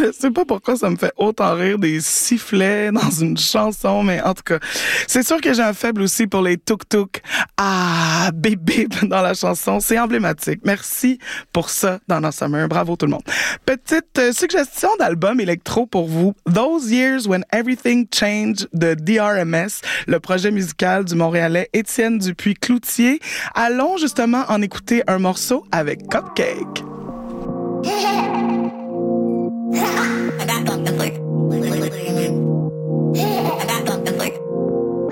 Je sais pas pourquoi ça me fait autant rire des sifflets dans une chanson, mais en tout cas, c'est sûr que j'ai un faible aussi pour les tuk-tuk. Ah, bip bip dans la chanson, c'est emblématique. Merci pour ça, Donna Summer. Bravo tout le monde. Petite suggestion d'album électro pour vous. Those Years When Everything Changed de DRMS, le projet musical du Montréalais Étienne Dupuis-Cloutier. Allons justement en écouter un morceau avec Cupcake.